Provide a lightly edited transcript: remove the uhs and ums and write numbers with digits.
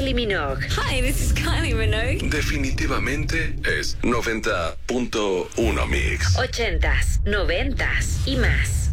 Kylie Minogue. Hi, this is Kylie Minogue. Definitivamente es 90.1 Mix. 80s, 90s y más.